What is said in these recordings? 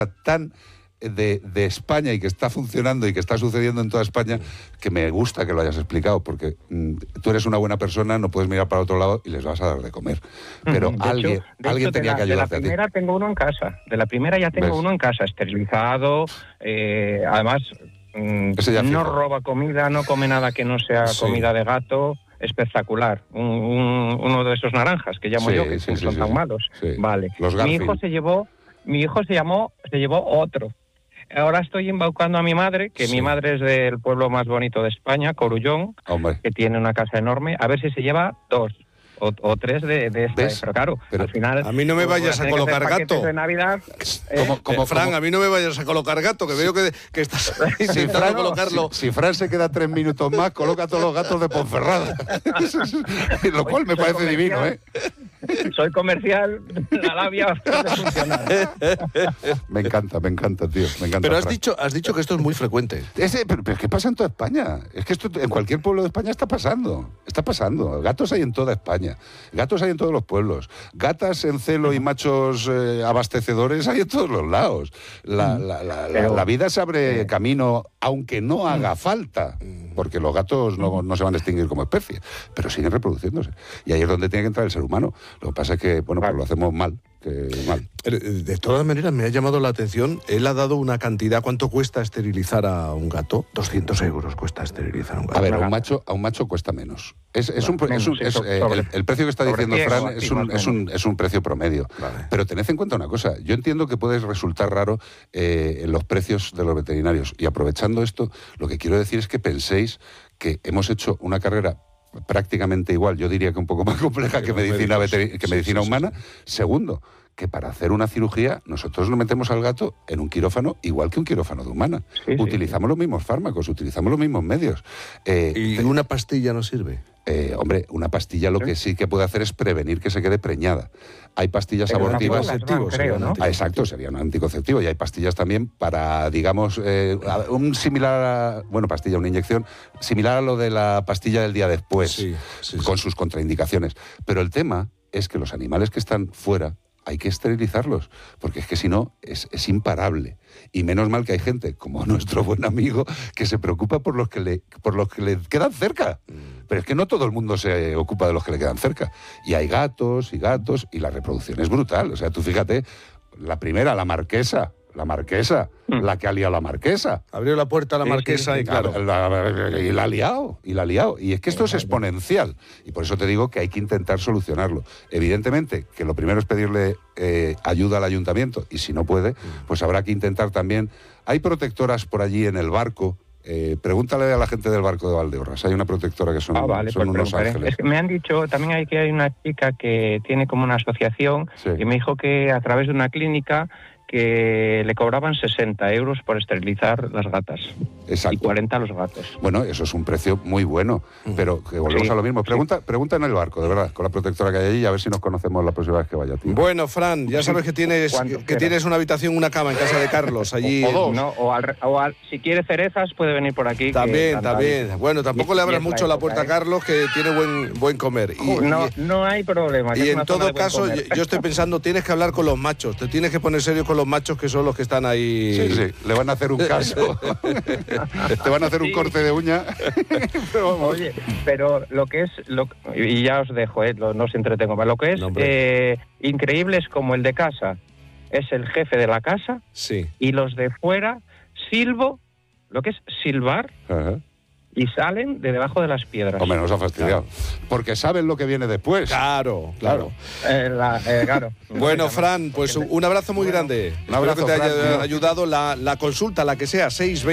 tan de España y que está funcionando y que está sucediendo en toda España, que me gusta que lo hayas explicado, porque tú eres una buena persona, no puedes mirar para otro lado y les vas a dar de comer. Pero alguien tenía que ayudarte a ti. De la primera tengo uno en casa. De la primera ya tengo uno en casa, esterilizado, además no roba comida, no come nada que no sea comida de gato. Espectacular. Uno de esos naranjas que llamo yo, que son tan malos. Sí. Vale. Mi hijo se llevó otro. Ahora estoy embaucando a mi madre, que mi madre es del pueblo más bonito de España, Corullón, que tiene una casa enorme, a ver si se lleva 2 o 3 de esta. Pero claro, al final... A mí no me vayas a colocar gato. De Navidad, como Fran, a mí no me vayas a colocar gato, que veo que estás intentando colocarlo. Si Fran se queda 3 minutos más, coloca todos los gatos de Ponferrada. Lo cual me parece divino, ¿eh? Soy comercial, la labia puede funcionar. Me encanta, tío. Me encanta. Pero has dicho que esto es muy frecuente. Pero es que pasa en toda España. Es que esto en cualquier pueblo de España está pasando. Está pasando. Gatos hay en toda España. Gatos hay en todos los pueblos. Gatas en celo y machos abastecedores hay en todos los lados. La vida se abre camino, aunque no haga falta. Porque los gatos no se van a extinguir como especie, pero siguen reproduciéndose. Y ahí es donde tiene que entrar el ser humano. Lo que pasa es que, pues lo hacemos mal. De todas maneras, me ha llamado la atención. Él ha dado una cantidad. ¿Cuánto cuesta esterilizar a un gato? 200 euros cuesta esterilizar a un gato. A ver, a un macho cuesta menos. El precio que está diciendo Fran es un precio promedio. Vale. Pero tened en cuenta una cosa. Yo entiendo que puede resultar raro en los precios de los veterinarios. Y aprovechando esto, lo que quiero decir es que penséis que hemos hecho una carrera prácticamente igual, yo diría que un poco más compleja que medicina humana. Segundo, que para hacer una cirugía nosotros nos metemos al gato en un quirófano igual que un quirófano de humana. Utilizamos los mismos fármacos, utilizamos los mismos medios. ¿Y una pastilla no sirve? Hombre, una pastilla lo que sí que puede hacer es prevenir que se quede preñada. Hay pastillas abortivas. Exacto, sería un anticonceptivo. Y hay pastillas también para, digamos, una inyección similar a lo de la pastilla del día después, con sus contraindicaciones. Pero el tema es que los animales que están fuera hay que esterilizarlos, porque es que si no es imparable. Y menos mal que hay gente, como nuestro buen amigo, que se preocupa por los que le quedan cerca. Pero es que no todo el mundo se ocupa de los que le quedan cerca. Y hay gatos, y la reproducción es brutal. O sea, tú fíjate, la primera, la marquesa, la que ha liado la marquesa. Abrió la puerta a la marquesa y claro. Y la ha liado. Y es que esto es exponencial. Y por eso te digo que hay que intentar solucionarlo. Evidentemente, que lo primero es pedirle ayuda al ayuntamiento. Y si no puede, pues habrá que intentar también. Hay protectoras por allí en el barco. Pregúntale a la gente del barco de Valdeorras. Hay una protectora que son unos ángeles. Es que me han dicho, también hay una chica que tiene como una asociación y me dijo que a través de una clínica que le cobraban 60 euros por esterilizar las gatas. Exacto. Y 40 a los gatos. Bueno, eso es un precio muy bueno, pero que volvemos a lo mismo. Pregunta en el barco, de verdad, con la protectora que hay allí, a ver si nos conocemos la próxima vez que vaya. Tío. Bueno, Fran, ya sabes que tienes una habitación, una cama en casa de Carlos, allí. O dos. Si quiere cerezas, puede venir por aquí. También. Bueno, tampoco le abras mucho la puerta a Carlos, que tiene buen comer. No hay problema. Y en todo caso, yo estoy pensando, tienes que hablar con los machos, te tienes que poner serio con los machos, que son los que están ahí. Sí, le van a hacer un caso. Te van a hacer un corte de uña. Oye, pero lo que es... y ya os dejo, no os entretengo más. Lo que es increíble es como el de casa es el jefe de la casa y los de fuera lo que es silbar. Ajá. Y salen de debajo de las piedras. Hombre, nos ha fastidiado. Porque saben lo que viene después. Claro. Claro. Bueno, Fran, pues un abrazo muy grande. Un abrazo, espero que te haya ayudado la consulta, la que sea,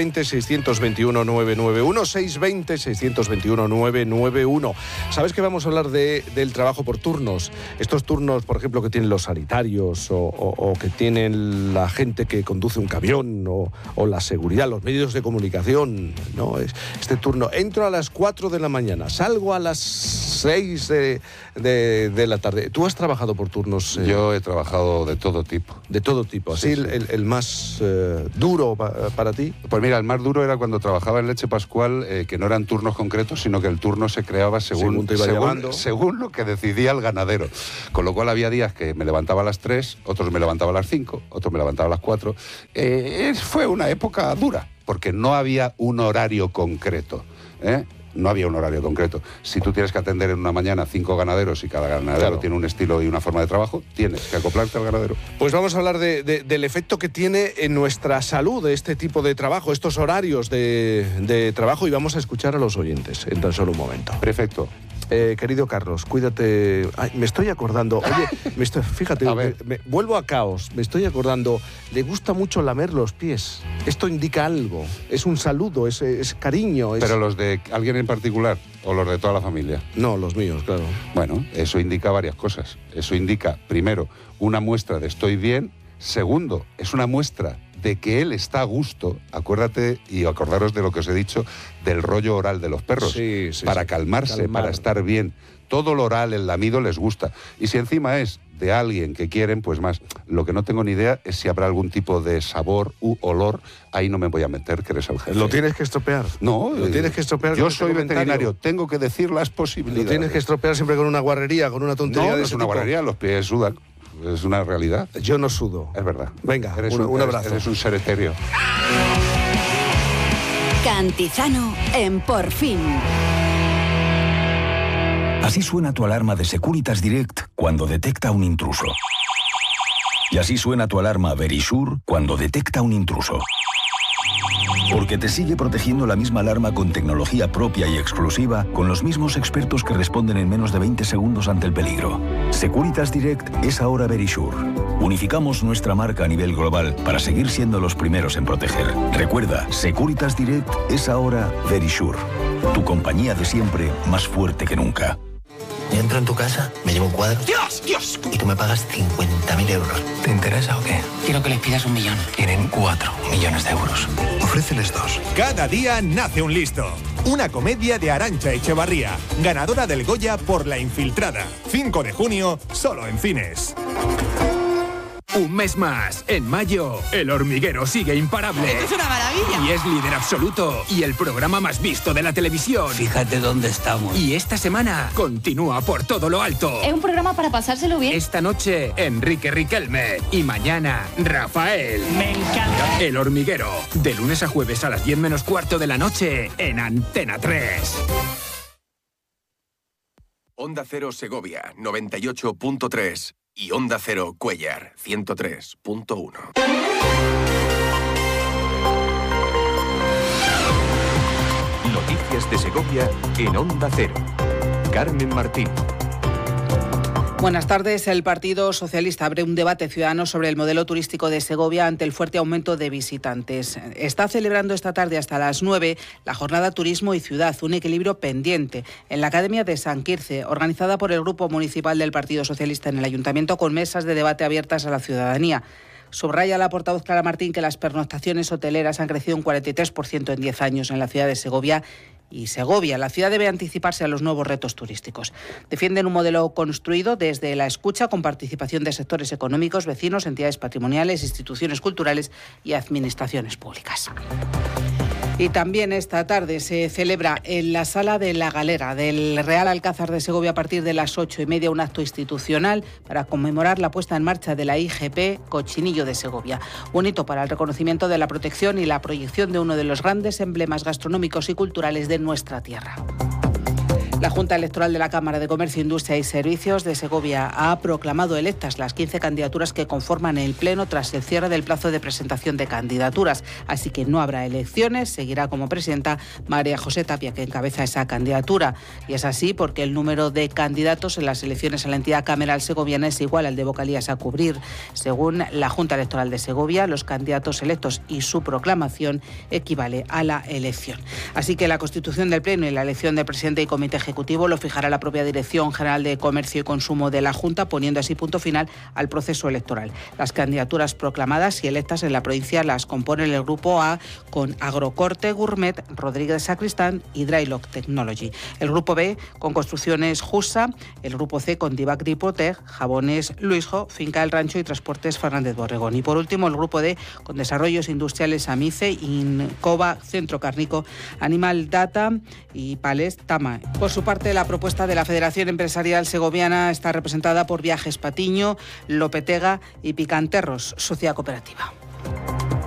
620-621-991, 620-621-991. ¿Sabes que vamos a hablar del trabajo por turnos? Estos turnos, por ejemplo, que tienen los sanitarios o que tienen la gente que conduce un camión o la seguridad, los medios de comunicación, ¿no? Este turno turno. Entro a las 4 de la mañana, salgo a las 6 de la tarde. ¿Tú has trabajado por turnos? Yo he trabajado de todo tipo. De todo tipo. ¿Así sí. El más duro para ti? Pues mira, el más duro era cuando trabajaba en Leche Pascual, que no eran turnos concretos, sino que el turno se creaba según lo que decidía el ganadero. Con lo cual había días que me levantaba a las 3, otros me levantaba a las 5, otros me levantaba a las 4. Fue una época dura, porque no había un horario concreto, No había un horario concreto. Si tú tienes que atender en una mañana 5 ganaderos y cada ganadero tiene un estilo y una forma de trabajo, tienes que acoplarte al ganadero. Pues vamos a hablar del efecto que tiene en nuestra salud este tipo de trabajo, estos horarios de trabajo, y vamos a escuchar a los oyentes en tan solo un momento. Perfecto. Querido Carlos, cuídate. Ay, me estoy acordando. Oye, fíjate, vuelvo a Caos. Me estoy acordando. Le gusta mucho lamer los pies. Esto indica algo. Es un saludo, es cariño. ¿Pero los de alguien en particular o los de toda la familia? No, los míos, claro. Bueno, eso indica varias cosas. Eso indica, primero, una muestra de estoy bien. Segundo, es una muestra de que él está a gusto. Acuérdate y acordaros de lo que os he dicho del rollo oral de los perros. Sí, para calmarse, para estar bien. Todo lo oral, el lamido les gusta. Y si encima es de alguien que quieren, pues más. Lo que no tengo ni idea es si habrá algún tipo de sabor u olor. Ahí no me voy a meter, que eres el jefe. ¿Lo tienes que estropear? No. ¿Lo tienes que estropear? Yo soy veterinario, tengo que decir las posibilidades. ¿Lo tienes que estropear siempre con una guarrería, con una tontería de ese tipo? No es una guarrería, los pies sudan. Es una realidad. Yo no sudo. Es verdad. Venga, un abrazo. Eres un ser etéreo. Cantizano en Por Fin. Así suena tu alarma de Securitas Direct cuando detecta un intruso. Y así suena tu alarma Verisure cuando detecta un intruso. Porque te sigue protegiendo la misma alarma con tecnología propia y exclusiva, con los mismos expertos que responden en menos de 20 segundos ante el peligro. Securitas Direct es ahora Verisure. Unificamos nuestra marca a nivel global para seguir siendo los primeros en proteger. Recuerda, Securitas Direct es ahora Verisure. Tu compañía de siempre, más fuerte que nunca. Yo entro en tu casa, me llevo un cuadro. ¡Dios! ¡Dios! Y tú me pagas 50.000 euros. ¿Te interesa o qué? Quiero que les pidas 1 millón. Tienen 4 millones de euros. Ofréceles 2. Cada día nace un listo. Una comedia de Arantxa Echevarría, ganadora del Goya por La Infiltrada. 5 de junio, solo en cines. Un mes más. En mayo, El Hormiguero sigue imparable. ¡Esto es una maravilla! Y es líder absoluto. Y el programa más visto de la televisión. Fíjate dónde estamos. Y esta semana continúa por todo lo alto. Es un programa para pasárselo bien. Esta noche, Enrique Riquelme. Y mañana, Rafael. Me encanta. El Hormiguero. De lunes a jueves a las 10 menos cuarto de la noche en Antena 3. Onda Cero Segovia, 98.3. Y Onda Cero Cuéllar, 103.1. Noticias de Segovia en Onda Cero. Carmen Martín. Buenas tardes. El Partido Socialista abre un debate ciudadano sobre el modelo turístico de Segovia ante el fuerte aumento de visitantes. Está celebrando esta tarde hasta las 9 la jornada Turismo y Ciudad, un equilibrio pendiente, en la Academia de San Quirce, organizada por el Grupo Municipal del Partido Socialista en el Ayuntamiento, con mesas de debate abiertas a la ciudadanía. Subraya la portavoz Clara Martín que las pernoctaciones hoteleras han crecido un 43% en 10 años en la ciudad de Segovia. Y Segovia, la ciudad debe anticiparse a los nuevos retos turísticos. Defienden un modelo construido desde la escucha con participación de sectores económicos, vecinos, entidades patrimoniales, instituciones culturales y administraciones públicas. Y también esta tarde se celebra en la Sala de la Galera del Real Alcázar de Segovia a partir de las 8:30 un acto institucional para conmemorar la puesta en marcha de la IGP Cochinillo de Segovia. Un hito para el reconocimiento de la protección y la proyección de uno de los grandes emblemas gastronómicos y culturales de nuestra tierra. La Junta Electoral de la Cámara de Comercio, Industria y Servicios de Segovia ha proclamado electas las 15 candidaturas que conforman el Pleno tras el cierre del plazo de presentación de candidaturas. Así que no habrá elecciones, seguirá como presidenta María José Tapia, que encabeza esa candidatura. Y es así porque el número de candidatos en las elecciones a la entidad cameral segoviana es igual al de vocalías a cubrir. Según la Junta Electoral de Segovia, los candidatos electos y su proclamación equivale a la elección. Así que la constitución del Pleno y la elección del presidente y comité Ejecutivo lo fijará la propia Dirección General de Comercio y Consumo de la Junta, poniendo así punto final al proceso electoral. Las candidaturas proclamadas y electas en la provincia las componen el Grupo A con Agrocorte Gourmet, Rodríguez Sacristán y Drylock Technology. El Grupo B con Construcciones Jussa, el Grupo C con Divac Protec, Jabones Luisjo, Finca del Rancho y Transportes Fernández Borregón. Y por último el Grupo D con Desarrollos Industriales Amice, Incova, Centro Cárnico, Animal Data y Pales Tama. Por su parte, la propuesta de la Federación Empresarial Segoviana está representada por Viajes Patiño, Lopetega y Picanterros, Sociedad Cooperativa.